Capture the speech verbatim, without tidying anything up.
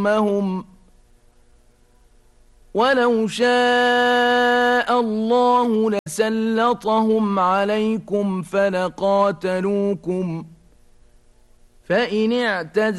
قومهم ولو شاء الله لسلطهم عليكم فلقاتلوكم فإن اعتزلوكم